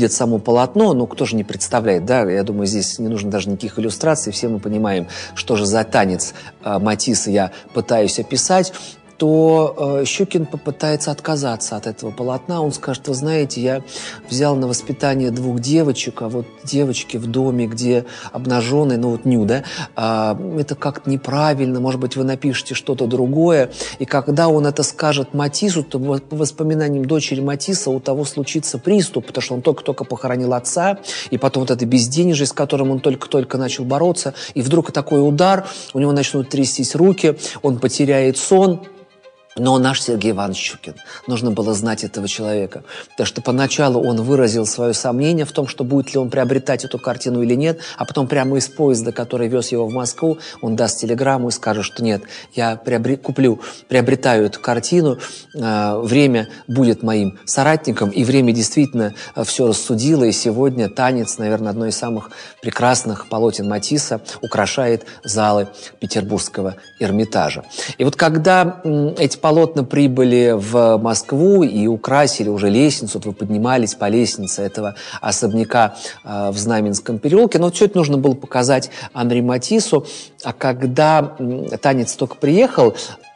видит само полотно, ну, кто же не представляет, да, я думаю, здесь не нужно даже никаких иллюстраций, все мы понимаем, что же за танец Матисса я пытаюсь описать, то Щукин попытается отказаться от этого полотна. Он скажет: вы знаете, я взял на воспитание 2 девочек, а вот девочки в доме, где обнаженные, ну вот ню, да, это как-то неправильно, может быть, вы напишите что-то другое. И когда он это скажет Матиссу, то по воспоминаниям дочери Матисса у того случится приступ, потому что он только-только похоронил отца, и потом вот это безденежье, с которым он только-только начал бороться, и вдруг такой удар, у него начнут трястись руки, он потеряет сон. Но наш Сергей Иванович Щукин, нужно было знать этого человека. Потому что поначалу он выразил свое сомнение в том, что будет ли он приобретать эту картину или нет, а потом прямо из поезда, который вез его в Москву, он даст телеграмму и скажет, что нет, я приобретаю эту картину, время будет моим соратником, и время действительно все рассудило, и сегодня танец, наверное, одно из самых прекрасных полотен Матисса, украшает залы Петербургского Эрмитажа. И вот когда эти полотна прибыли в Москву и украсили уже лестницу, вот вы поднимались по лестнице этого особняка в Знаменском переулке, но все это нужно было показать Анри Матиссу, а когда танец только приехал,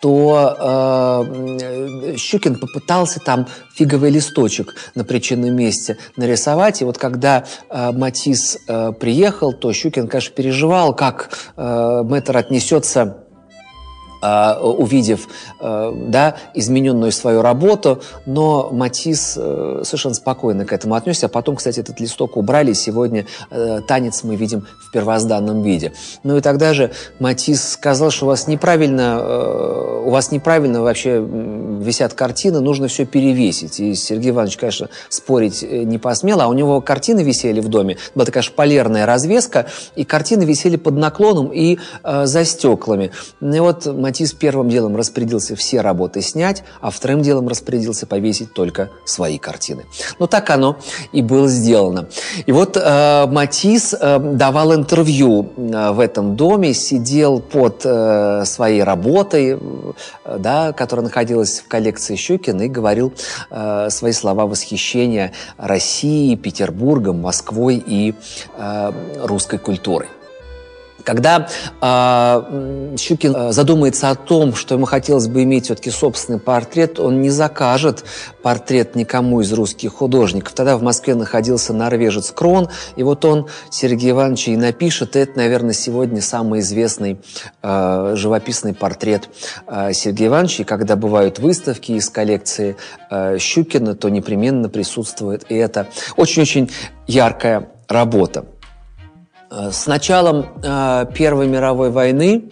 то Щукин попытался там фиговый листочек на причинном месте нарисовать. И вот когда Матисс приехал, то Щукин, конечно, переживал, как мэтр отнесется, увидев измененную свою работу, но Матисс совершенно спокойно к этому отнесся. А потом, кстати, этот листок убрали, и сегодня танец мы видим в первозданном виде. Ну и тогда же Матисс сказал, что у вас неправильно вообще висят картины, нужно все перевесить. И Сергей Иванович, конечно, спорить не посмел, а у него картины висели в доме, была такая шпалерная развеска, и картины висели под наклоном и за стеклами. И вот Матисс первым делом распорядился все работы снять, а вторым делом распорядился повесить только свои картины. Но так оно и было сделано. И вот Матисс давал интервью в этом доме, сидел под своей работой, да, которая находилась в коллекции Щукина, и говорил свои слова восхищения Россией, Петербургом, Москвой и русской культурой. Когда Щукин задумается о том, что ему хотелось бы иметь все-таки собственный портрет, он не закажет портрет никому из русских художников. Тогда в Москве находился норвежец Крон, и вот он Сергею Ивановичу и напишет. Это, наверное, сегодня самый известный живописный портрет Сергея Ивановича. И когда бывают выставки из коллекции Щукина, то непременно присутствует и эта очень-очень яркая работа. С началом Первой мировой войны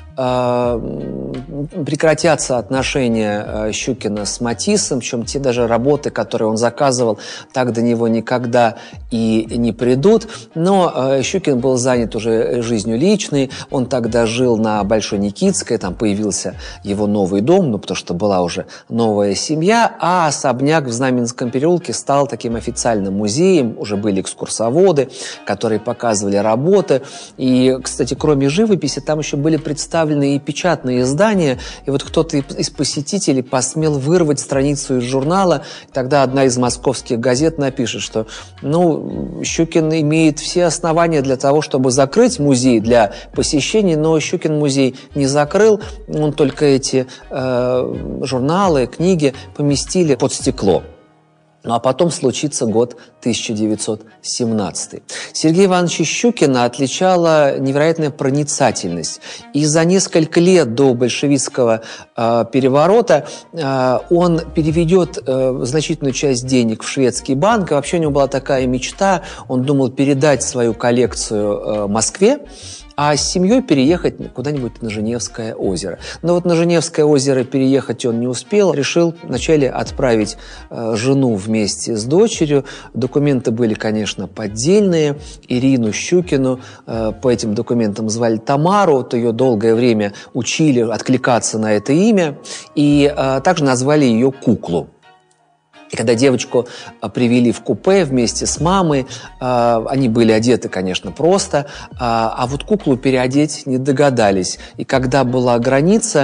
прекратятся отношения Щукина с Матиссом, причем те даже работы, которые он заказывал, так до него никогда и не придут. Но Щукин был занят уже жизнью личной, он тогда жил на Большой Никитской, там появился его новый дом, ну, потому что была уже новая семья, а особняк в Знаменском переулке стал таким официальным музеем, уже были экскурсоводы, которые показывали работы. И, кстати, кроме живописи, там еще были представлены и печатные издания, и вот кто-то из посетителей посмел вырвать страницу из журнала, и тогда одна из московских газет напишет, что Щукин имеет все основания для того, чтобы закрыть музей для посещений, но Щукин музей не закрыл, он только эти журналы, книги поместили под стекло. Ну а потом случится год 1917. Сергея Ивановича Щукина отличала невероятная проницательность. И за несколько лет до большевистского переворота он переведет значительную часть денег в шведский банк. И вообще у него была такая мечта, он думал передать свою коллекцию Москве, а с семьей переехать куда-нибудь на Женевское озеро. Но вот на Женевское озеро переехать он не успел. Решил вначале отправить жену вместе с дочерью. Документы были, конечно, поддельные. Ирину Щукину по этим документам звали Тамару. Вот ее долгое время учили откликаться на это имя. И также назвали ее Куклу. И когда девочку привели в купе вместе с мамой, они были одеты, конечно, просто, а вот куклу переодеть не догадались. И когда была граница,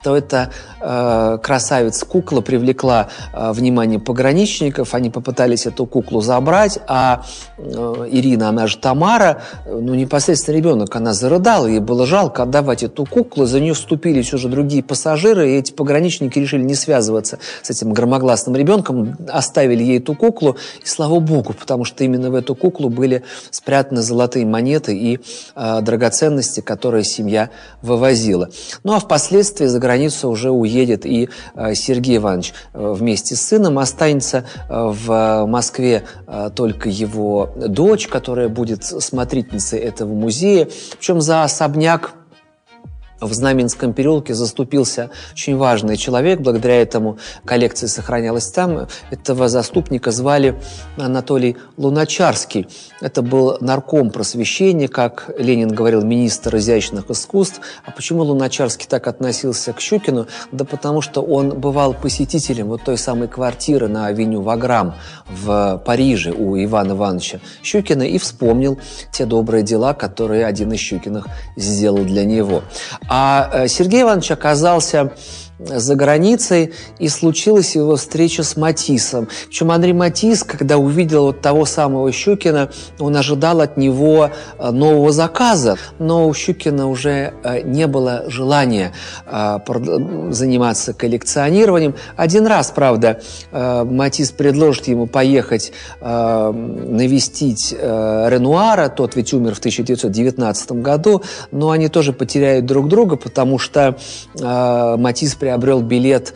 то эта красавица-кукла привлекла внимание пограничников. Они попытались эту куклу забрать, а Ирина, она же Тамара, непосредственно ребенок, она зарыдала, ей было жалко отдавать эту куклу, за нее вступились уже другие пассажиры, и эти пограничники решили не связываться с этим громогласным ребенком, оставили ей эту куклу, и слава богу, потому что именно в эту куклу были спрятаны золотые монеты и драгоценности, которые семья вывозила. Ну а впоследствии за границу уже уедет и Сергей Иванович вместе с сыном. Останется в Москве только его дочь, которая будет смотрительницей этого музея. Причем за особняк в Знаменском переулке заступился очень важный человек. Благодаря этому коллекция сохранялась там. Этого заступника звали Анатолий Луначарский. Это был нарком просвещения, как Ленин говорил, министр изящных искусств. А почему Луначарский так относился к Щукину? Да потому что он бывал посетителем вот той самой квартиры на авеню Ваграм в Париже у Ивана Ивановича Щукина и вспомнил те добрые дела, которые один из Щукиных сделал для него. А Сергей Иванович оказался за границей, и случилась его встреча с Матиссом. Причем Анри Матисс, когда увидел вот того самого Щукина, он ожидал от него нового заказа, но у Щукина уже не было желания заниматься коллекционированием. Один раз, правда, Матисс предложит ему поехать навестить Ренуара, тот ведь умер в 1919 году, но они тоже потеряют друг друга, потому что Матисс приобрел билет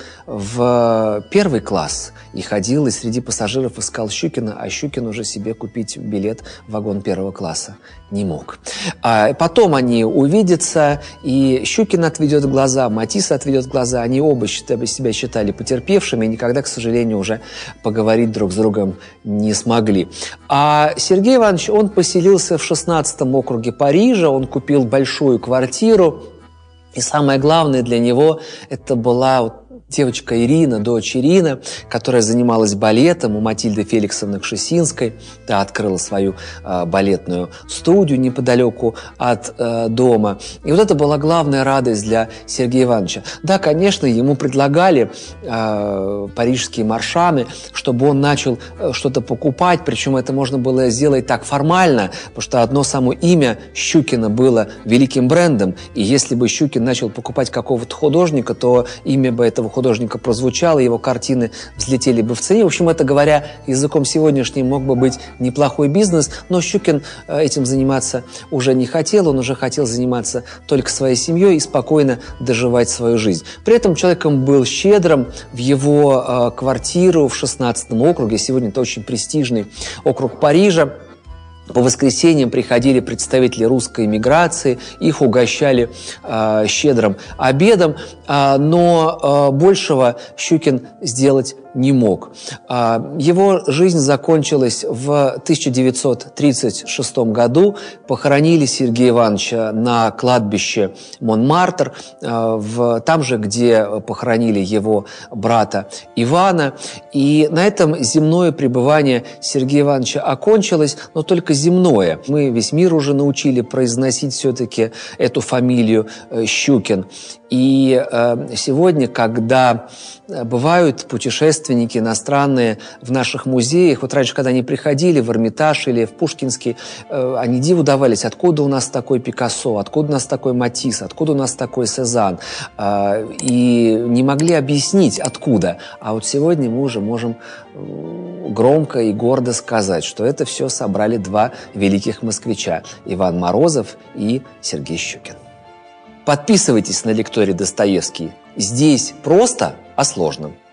в первый класс и ходил, и среди пассажиров искал Щукина, а Щукин уже себе купить билет в вагон первого класса не мог. Потом они увидятся, и Щукин отведет глаза, Матисс отведет глаза. Они оба себя считали потерпевшими, и никогда, к сожалению, уже поговорить друг с другом не смогли. А Сергей Иванович, он поселился в 16-м округе Парижа, он купил большую квартиру. И самое главное для него это была девочка Ирина, дочь Ирина, которая занималась балетом у Матильды Феликсовны Кшесинской. Та открыла свою балетную студию неподалеку от дома. И вот это была главная радость для Сергея Ивановича. Да, конечно, ему предлагали парижские маршаны, чтобы он начал что-то покупать, причем это можно было сделать так формально, потому что одно само имя Щукина было великим брендом, и если бы Щукин начал покупать какого-то художника, то имя бы этого художника прозвучало, его картины взлетели бы в цене. В общем, это, говоря языком сегодняшним, мог бы быть неплохой бизнес, но Щукин этим заниматься уже не хотел, он уже хотел заниматься только своей семьей и спокойно доживать свою жизнь. При этом человеком был щедрым. В его квартиру в 16-м округе, сегодня это очень престижный округ Парижа, по воскресеньям приходили представители русской эмиграции, их угощали щедрым обедом, но большего Щукин сделать не мог. Его жизнь закончилась в 1936 году. Похоронили Сергея Ивановича на кладбище Монмартр, там же, где похоронили его брата Ивана. И на этом земное пребывание Сергея Ивановича окончилось, но только земное. Мы весь мир уже научили произносить все-таки эту фамилию Щукин. И сегодня, когда бывают путешественники иностранные в наших музеях, вот раньше, когда они приходили в Эрмитаж или в Пушкинский, они диву давались, откуда у нас такой Пикассо, откуда у нас такой Матисс, откуда у нас такой Сезанн, и не могли объяснить, откуда. А вот сегодня мы уже можем громко и гордо сказать, что это все собрали два великих москвича – Иван Морозов и Сергей Щукин. Подписывайтесь на лекторий Достоевский. Здесь просто о сложном.